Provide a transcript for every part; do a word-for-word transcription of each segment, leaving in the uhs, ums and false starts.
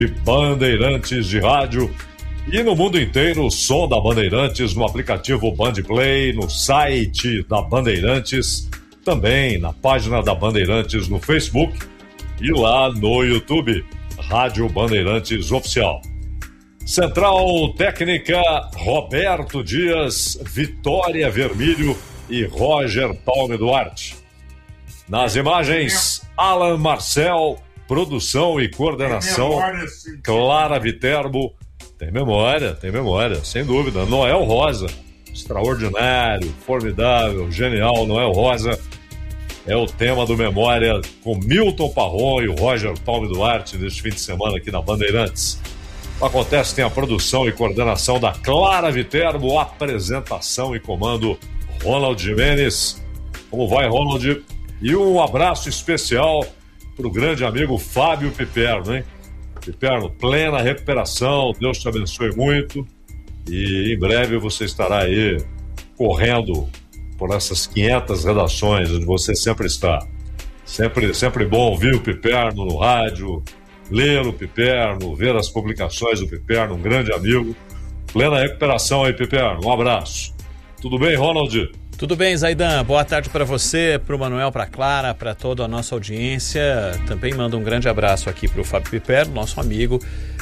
Bandeirantes de rádio e no mundo inteiro o som da Bandeirantes no aplicativo Bandplay, no site da Bandeirantes, também na página da Bandeirantes no Facebook e lá no YouTube, Rádio Bandeirantes Oficial. Central Técnica, Roberto Dias, Vitória Vermílio e Roger Palme Duarte. Nas imagens, Alan Marcel, produção e coordenação, Clara Viterbo. Tem memória, tem memória, sem dúvida. Noel Rosa, extraordinário, formidável, genial, Noel Rosa. É o tema do Memória com Milton Parron e o Roger Palme Duarte neste fim de semana aqui na Bandeirantes. Acontece, tem a produção e coordenação da Clara Viterbo, apresentação e comando Ronald Jimenez. Como vai, Ronald? E um abraço especial para o grande amigo Fábio Piperno, hein? Piperno, plena recuperação, Deus te abençoe muito e em breve você estará aí correndo por essas quinhentas redações onde você sempre está. Sempre, sempre bom ouvir o Piperno no rádio, ler o Piperno, ver as publicações do Piperno, um grande amigo. Plena recuperação aí, Piperno, um abraço. Tudo bem, Ronald? Tudo bem, Zaidan. Boa tarde para você, para o Manuel, para a Clara, para toda a nossa audiência. Também mando um grande abraço aqui para o Fábio Piperno, nosso amigo,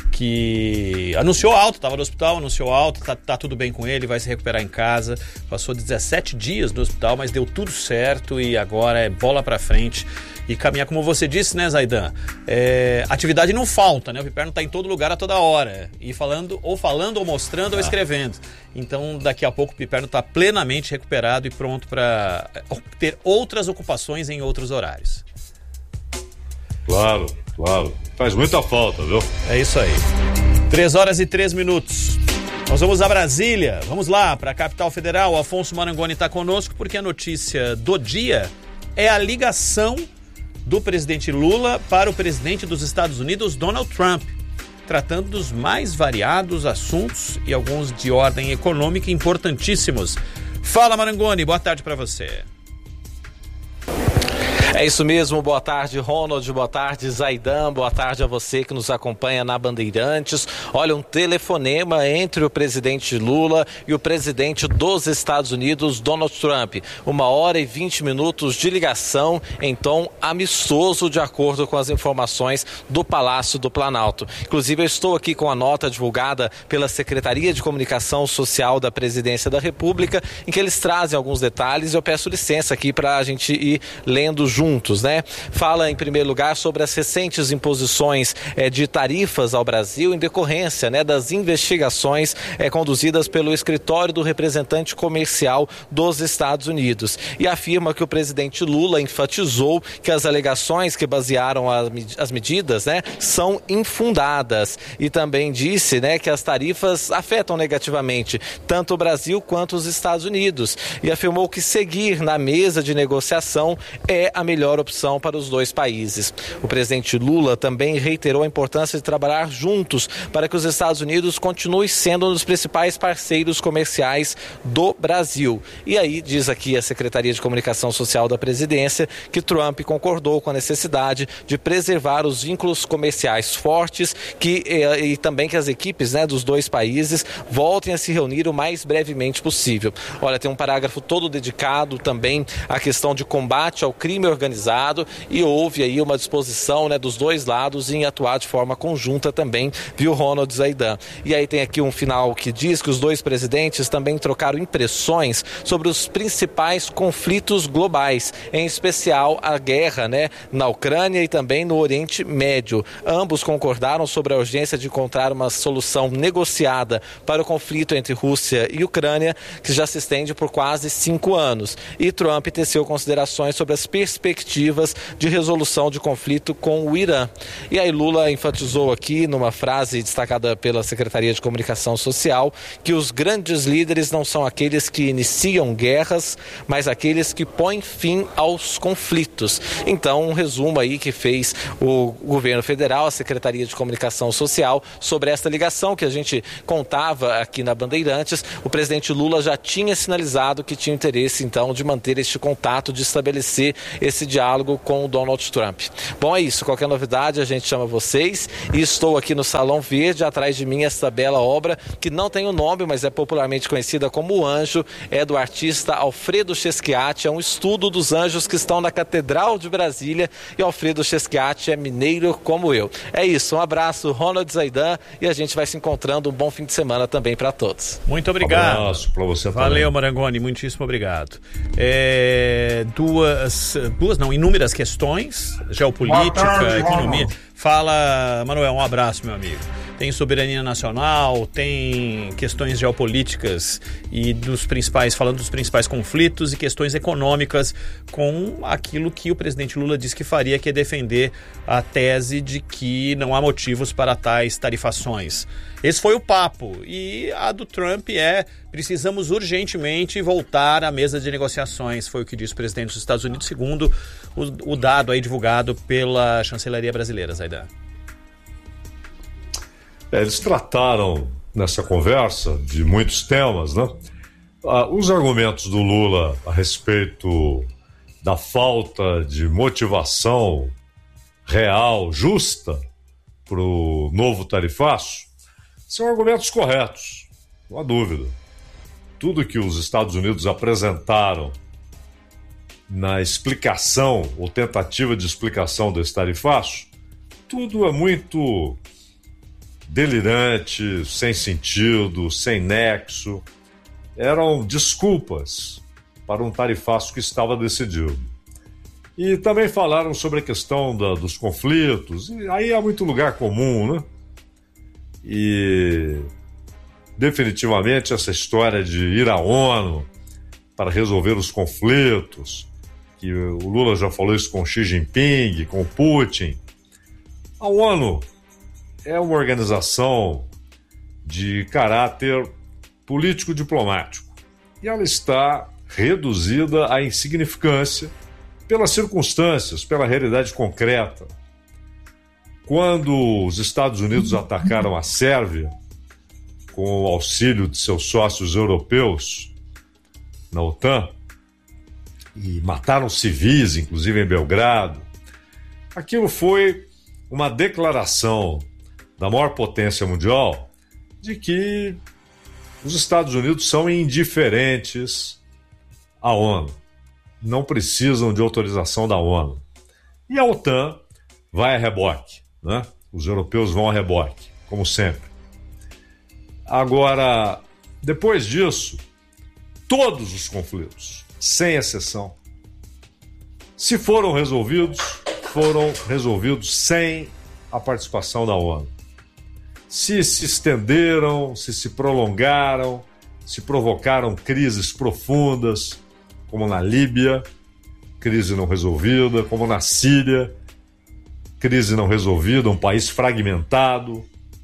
que anunciou alta, estava no hospital, anunciou alta, tá, tá tudo bem com ele, vai se recuperar em casa. Passou dezessete dias no hospital, mas deu tudo certo e agora é bola para frente e caminhar, como você disse, né, Zaidan? É, atividade não falta, né? O Piperno está em todo lugar a toda hora, e falando, ou falando, ou mostrando, ah. ou escrevendo. Então, daqui a pouco o Piperno está plenamente recuperado e pronto para ter outras ocupações em outros horários. Claro, claro. Faz muita falta, viu? É isso aí. Três horas e três minutos. Nós vamos a Brasília. Vamos lá, para a capital federal. O Afonso Marangoni está conosco porque a notícia do dia é a ligação do presidente Lula para o presidente dos Estados Unidos, Donald Trump, tratando dos mais variados assuntos e alguns de ordem econômica importantíssimos. Fala, Marangoni, boa tarde para você. É isso mesmo, boa tarde, Ronald, boa tarde, Zaidan, boa tarde a você que nos acompanha na Bandeirantes. Olha, um telefonema entre o presidente Lula e o presidente dos Estados Unidos, Donald Trump. Uma hora e vinte minutos de ligação em tom amistoso, de acordo com as informações do Palácio do Planalto. Inclusive, eu estou aqui com a nota divulgada pela Secretaria de Comunicação Social da Presidência da República, em que eles trazem alguns detalhes. Eu peço licença aqui para a gente ir lendo juntos. Juntos, né? Fala, em primeiro lugar, sobre as recentes imposições é, de tarifas ao Brasil em decorrência, né, das investigações é, conduzidas pelo escritório do representante comercial dos Estados Unidos. E afirma que o presidente Lula enfatizou que as alegações que basearam a, as medidas, né, são infundadas. E também disse, né, que as tarifas afetam negativamente tanto o Brasil quanto os Estados Unidos. E afirmou que seguir na mesa de negociação é a melhor opção para os dois países. O presidente Lula também reiterou a importância de trabalhar juntos para que os Estados Unidos continuem sendo um dos principais parceiros comerciais do Brasil. E aí diz aqui a Secretaria de Comunicação Social da Presidência que Trump concordou com a necessidade de preservar os vínculos comerciais fortes que, e, e também que as equipes, né, dos dois países voltem a se reunir o mais brevemente possível. Olha, tem um parágrafo todo dedicado também à questão de combate ao crime organizado organizado e houve aí uma disposição, né, dos dois lados em atuar de forma conjunta também, viu, Ronald, Zaidan? E aí tem aqui um final que diz que os dois presidentes também trocaram impressões sobre os principais conflitos globais, em especial a guerra, né, na Ucrânia e também no Oriente Médio. Ambos concordaram sobre a urgência de encontrar uma solução negociada para o conflito entre Rússia e Ucrânia, que já se estende por quase cinco anos. E Trump teceu considerações sobre as perspectivas de resolução de conflito com o Irã. E aí Lula enfatizou aqui, numa frase destacada pela Secretaria de Comunicação Social, que os grandes líderes não são aqueles que iniciam guerras, mas aqueles que põem fim aos conflitos. Então, um resumo aí que fez o governo federal, a Secretaria de Comunicação Social, sobre esta ligação que a gente contava aqui na Bandeirantes. O presidente Lula já tinha sinalizado que tinha interesse, então, de manter este contato, de estabelecer esse esse diálogo com o Donald Trump. Bom, é isso. Qualquer novidade, a gente chama vocês. E estou aqui no Salão Verde, atrás de mim, essa bela obra, que não tem o nome, mas é popularmente conhecida como O Anjo, é do artista Alfredo Cheschiatti. É um estudo dos anjos que estão na Catedral de Brasília. E Alfredo Cheschiatti é mineiro como eu. É isso. Um abraço, Ronald Zaidan. E a gente vai se encontrando. Um bom fim de semana também para todos. Muito obrigado. Um abraço para você também. Valeu, Marangoni. Muitíssimo obrigado. É, duas, duas, não, inúmeras questões, geopolítica, tarde, economia. Mano. Fala, Manuel, um abraço, meu amigo. Tem soberania nacional, tem questões geopolíticas e dos principais, falando dos principais conflitos e questões econômicas com aquilo que o presidente Lula disse que faria, que é defender a tese de que não há motivos para tais tarifações. Esse foi o papo. E a do Trump é: precisamos urgentemente voltar à mesa de negociações, foi o que disse o presidente dos Estados Unidos, segundo o, o dado aí divulgado pela chancelaria brasileira, Zaidan. É, eles trataram nessa conversa de muitos temas, né? Ah, os argumentos do Lula a respeito da falta de motivação real, justa, para o novo tarifaço, são argumentos corretos, não há dúvida. Tudo que os Estados Unidos apresentaram na explicação ou tentativa de explicação desse tarifaço, tudo é muito delirante, sem sentido, sem nexo. Eram desculpas para um tarifaço que estava decidido. E também falaram sobre a questão da, dos conflitos, e aí há muito lugar comum, né? E definitivamente essa história de ir à ONU para resolver os conflitos, que o Lula já falou isso com Xi Jinping, com Putin. A ONU é uma organização de caráter político-diplomático e ela está reduzida à insignificância pelas circunstâncias, pela realidade concreta. Quando os Estados Unidos atacaram a Sérvia, com o auxílio de seus sócios europeus na OTAN, e mataram civis, inclusive em Belgrado, aquilo foi uma declaração da maior potência mundial de que os Estados Unidos são indiferentes à ONU, não precisam de autorização da ONU. E a OTAN vai a reboque, né? Os europeus vão a reboque, como sempre. Agora, depois disso, todos os conflitos, sem exceção, se foram resolvidos, foram resolvidos sem a participação da ONU. Se se estenderam, se se prolongaram, se provocaram crises profundas, como na Líbia, crise não resolvida, como na Síria, crise não resolvida, um país fragmentado.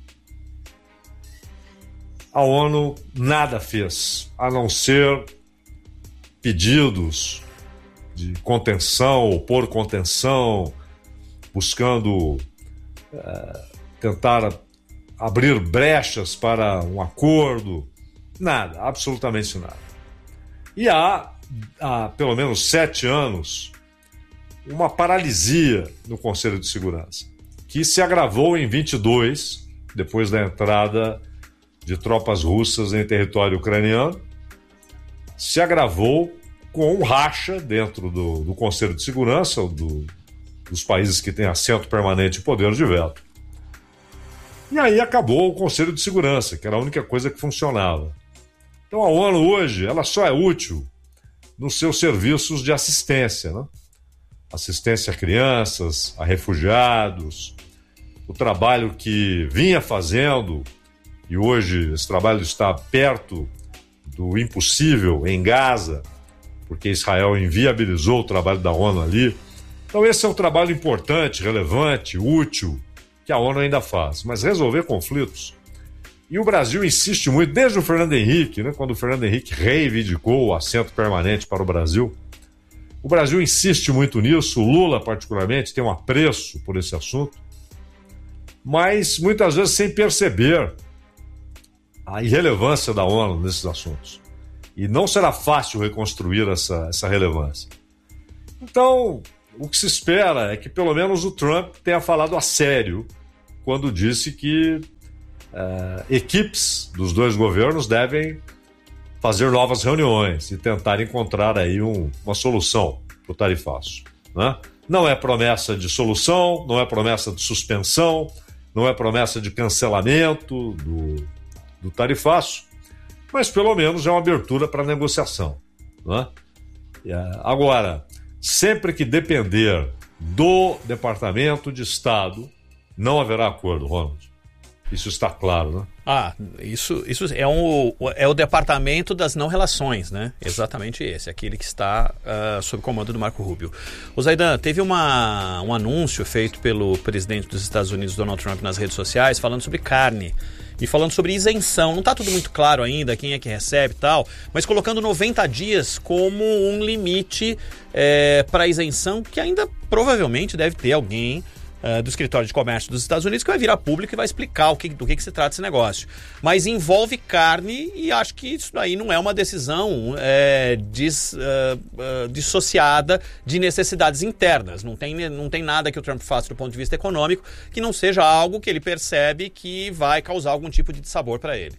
A ONU nada fez, a não ser pedidos de contenção ou por contenção, buscando é, tentar abrir brechas para um acordo. Nada, absolutamente nada. E há, há pelo menos sete anos, uma paralisia no Conselho de Segurança, que se agravou em vinte e dois, depois da entrada de tropas russas em território ucraniano, se agravou com um racha dentro do, do Conselho de Segurança, do, dos países que têm assento permanente e poder de veto. E aí acabou o Conselho de Segurança, que era a única coisa que funcionava. Então a ONU hoje, ela só é útil nos seus serviços de assistência, né? Assistência a crianças, a refugiados, o trabalho que vinha fazendo, e hoje esse trabalho está perto do impossível em Gaza, porque Israel inviabilizou o trabalho da ONU ali. Então esse é um trabalho importante, relevante, útil, que a ONU ainda faz. Mas resolver conflitos, e o Brasil insiste muito, desde o Fernando Henrique, né, quando o Fernando Henrique reivindicou o assento permanente para o Brasil, o Brasil insiste muito nisso, o Lula particularmente tem um apreço por esse assunto, mas muitas vezes sem perceber a irrelevância da ONU nesses assuntos. E não será fácil reconstruir essa, essa relevância. Então, o que se espera é que pelo menos o Trump tenha falado a sério quando disse que uh, equipes dos dois governos devem fazer novas reuniões e tentar encontrar aí um, uma solução para o tarifaço, né? Não é promessa de solução, não é promessa de suspensão, não é promessa de cancelamento do, do tarifaço, mas pelo menos é uma abertura para negociação, né? Agora, sempre que depender do Departamento de Estado, não haverá acordo, Ronald. Isso está claro, né? Ah, isso, isso é, um, é o Departamento das Não Relações, né? Exatamente esse, aquele que está uh, sob comando do Marco Rubio. O Zaidan, teve uma, um anúncio feito pelo presidente dos Estados Unidos, Donald Trump, nas redes sociais, falando sobre carne e falando sobre isenção. Não está tudo muito claro ainda quem é que recebe e tal, mas colocando noventa dias como um limite é, para isenção, que ainda provavelmente deve ter alguém Uh, do Escritório de Comércio dos Estados Unidos que vai virar público e vai explicar o que, do que, que se trata esse negócio. Mas envolve carne e acho que isso daí não é uma decisão é, dis, uh, uh, dissociada de necessidades internas. Não tem, não tem nada que o Trump faça do ponto de vista econômico que não seja algo que ele percebe que vai causar algum tipo de dissabor para ele.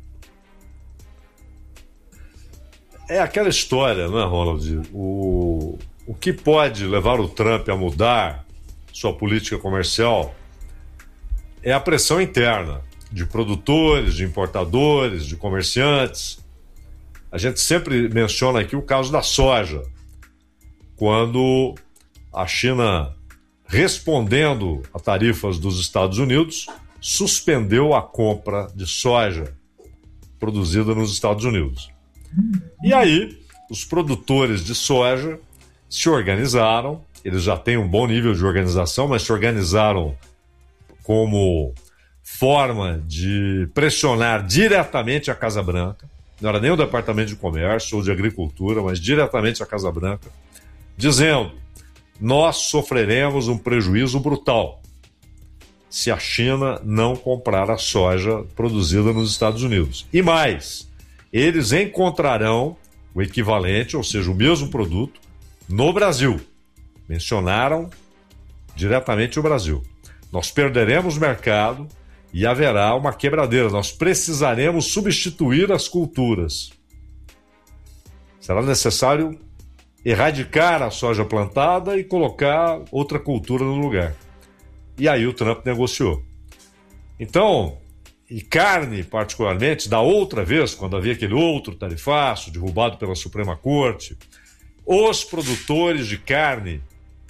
É aquela história, não é, Ronald? O, o que pode levar o Trump a mudar sua política comercial é a pressão interna de produtores, de importadores, de comerciantes. A gente sempre menciona aqui o caso da soja, quando a China, respondendo a tarifas dos Estados Unidos, suspendeu a compra de soja produzida nos Estados Unidos. E aí, os produtores de soja se organizaram. Eles já têm um bom nível de organização, mas se organizaram como forma de pressionar diretamente a Casa Branca. Não era nem o Departamento de Comércio ou de Agricultura, mas diretamente a Casa Branca, dizendo: nós sofreremos um prejuízo brutal se a China não comprar a soja produzida nos Estados Unidos. E mais, eles encontrarão o equivalente, ou seja, o mesmo produto, no Brasil. Mencionaram diretamente o Brasil. Nós perderemos mercado e haverá uma quebradeira. Nós precisaremos substituir as culturas. Será necessário erradicar a soja plantada e colocar outra cultura no lugar. E aí o Trump negociou. Então, e carne particularmente, da outra vez, quando havia aquele outro tarifaço derrubado pela Suprema Corte, os produtores de carne,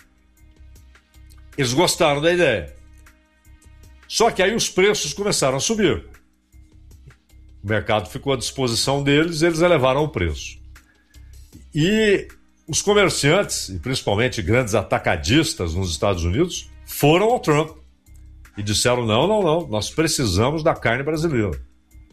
eles gostaram da ideia. Só que aí os preços começaram a subir. O mercado ficou à disposição deles, eles elevaram o preço. E os comerciantes, e principalmente grandes atacadistas nos Estados Unidos, foram ao Trump e disseram: não, não, não, nós precisamos da carne brasileira.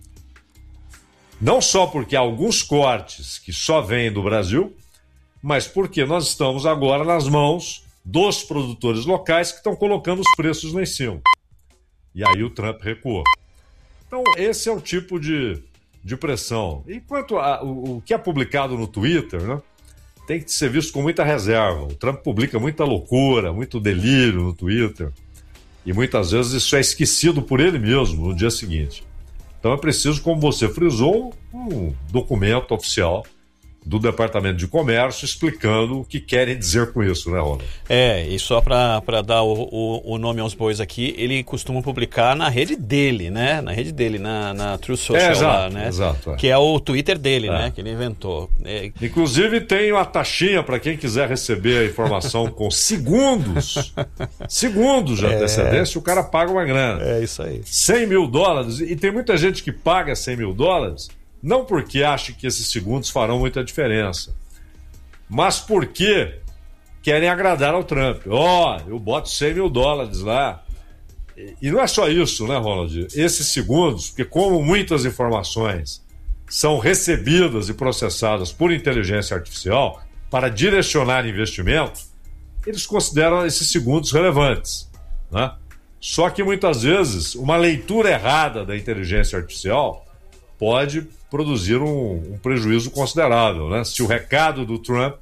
Não só porque há alguns cortes que só vêm do Brasil, mas porque nós estamos agora nas mãos dos produtores locais que estão colocando os preços lá em cima. E aí o Trump recuou. Então esse é o tipo de, de pressão. Enquanto a, o, o que é publicado no Twitter, né, tem que ser visto com muita reserva. O Trump publica muita loucura, muito delírio no Twitter, e muitas vezes isso é esquecido por ele mesmo no dia seguinte. Então é preciso, como você frisou, um documento oficial do Departamento de Comércio explicando o que querem dizer com isso, né, Ronald? É, e só para dar o, o, o nome aos bois aqui, ele costuma publicar na rede dele, né? Na rede dele, na, na True Social, é, exato, lá, né? Exato, é. Que é o Twitter dele, é. né? Que ele inventou. É. Inclusive tem uma taxinha para quem quiser receber a informação com segundos, segundos de antecedência, é. O cara paga uma grana. É isso aí. cem mil dólares, e tem muita gente que paga cem mil dólares, não porque acha que esses segundos farão muita diferença, mas porque querem agradar ao Trump. Ó, oh, eu boto cem mil dólares lá. E não é só isso, né, Ronald? Esses segundos, porque como muitas informações são recebidas e processadas por inteligência artificial para direcionar investimento, eles consideram esses segundos relevantes, né? Só que muitas vezes uma leitura errada da inteligência artificial pode produzir um, um prejuízo considerável, né? Se o recado do Trump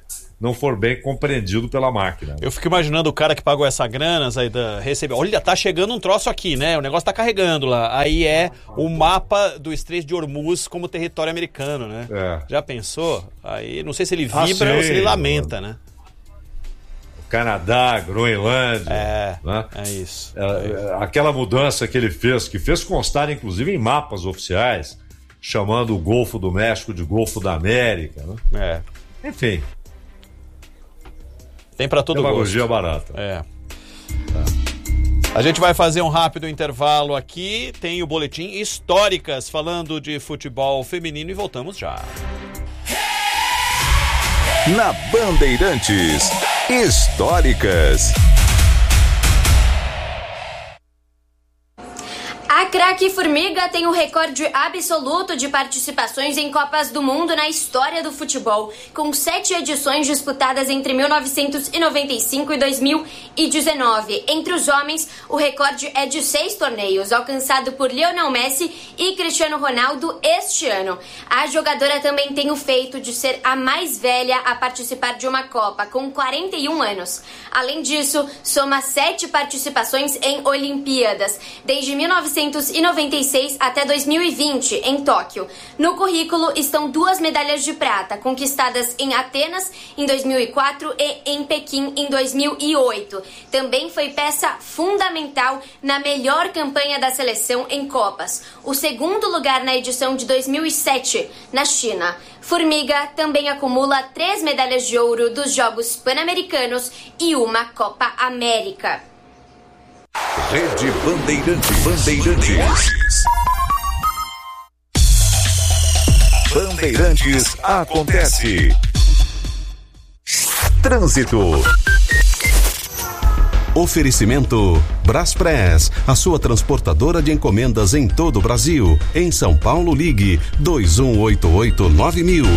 não for bem compreendido pela máquina. Eu fico imaginando o cara que pagou essa grana, Zaidan, recebeu. Olha, tá chegando um troço aqui, né? O negócio tá carregando lá. Aí é o mapa do Estreito de Hormuz como território americano, né? É. Já pensou? Aí não sei se ele vibra ah, ou se ele lamenta, né? Canadá, Groenlândia. É, né? é isso. É, é isso. Aquela mudança que ele fez, que fez constar inclusive em mapas oficiais, chamando o Golfo do México de Golfo da América. Né? É. Enfim. Tem pra todo gosto. Demagogia barata. É. A gente vai fazer um rápido intervalo aqui. Tem o boletim Históricas falando de futebol feminino e voltamos já. Na Bandeirantes, Históricas. A craque Formiga tem o recorde absoluto de participações em Copas do Mundo na história do futebol, com sete edições disputadas entre mil novecentos e noventa e cinco e dois mil e dezenove. Entre os homens, o recorde é de seis torneios, alcançado por Lionel Messi e Cristiano Ronaldo este ano. A jogadora também tem o feito de ser a mais velha a participar de uma Copa, com quarenta e um anos. Além disso, soma sete participações em Olimpíadas, desde mil novecentos e noventa e seis até dois mil e vinte, em Tóquio. No currículo estão duas medalhas de prata, conquistadas em Atenas em dois mil e quatro e em Pequim em dois mil e oito. Também foi peça fundamental na melhor campanha da seleção em Copas, o segundo lugar na edição de dois mil e sete, na China. Formiga também acumula três medalhas de ouro dos Jogos Pan-Americanos e uma Copa América. Rede Bandeirantes. Bandeirantes. Bandeirantes acontece. Trânsito. Oferecimento Braspress, a sua transportadora de encomendas em todo o Brasil. Em São Paulo, ligue dois um oito oito nove mil.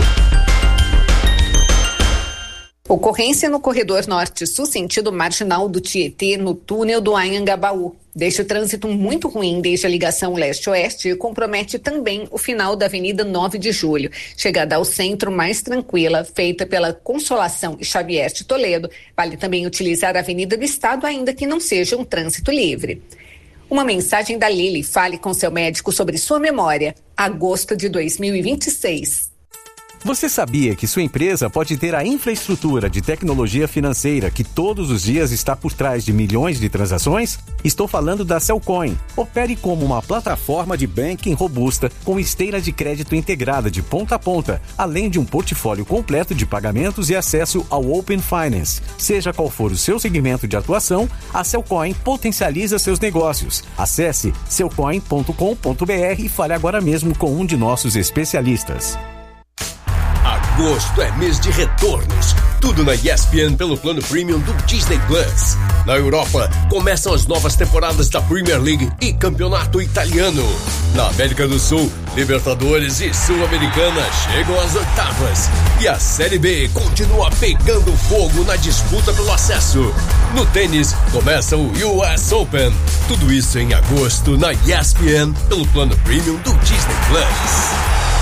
Ocorrência no corredor norte-sul, sentido marginal do Tietê, no túnel do Anhangabaú. Deixa o trânsito muito ruim desde a ligação leste-oeste e compromete também o final da Avenida nove de julho. Chegada ao centro mais tranquila, feita pela Consolação e Xavier de Toledo. Vale também utilizar a Avenida do Estado, ainda que não seja um trânsito livre. Uma mensagem da Lili: fale com seu médico sobre sua memória. Agosto de dois mil e vinte e seis. Você sabia que sua empresa pode ter a infraestrutura de tecnologia financeira que todos os dias está por trás de milhões de transações? Estou falando da Cellcoin. Opere como uma plataforma de banking robusta com esteira de crédito integrada de ponta a ponta, além de um portfólio completo de pagamentos e acesso ao Open Finance. Seja qual for o seu segmento de atuação, a Cellcoin potencializa seus negócios. Acesse cellcoin ponto com ponto b r e fale agora mesmo com um de nossos especialistas. Agosto é mês de retornos. Tudo na E S P N pelo plano premium do Disney Plus. Na Europa, começam as novas temporadas da Premier League e Campeonato Italiano. Na América do Sul, Libertadores e Sul-Americana chegam às oitavas. E a Série B continua pegando fogo na disputa pelo acesso. No tênis, começa o U S Open. Tudo isso em agosto na E S P N pelo plano premium do Disney Plus.